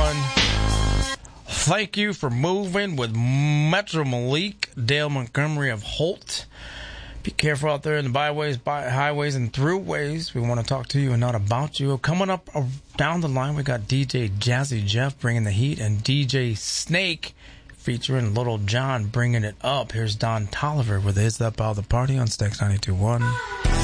Thank You for Moving with Metro Malik, Dale Montgomery of Holt. Be careful out there in the byways, highways, and throughways. We want to talk to you and not about you. Coming up down the line, we got DJ Jazzy Jeff bringing the heat and DJ Snake featuring Little John bringing it up. Here's Don Tolliver with Is That About the Party on Stax 92.1.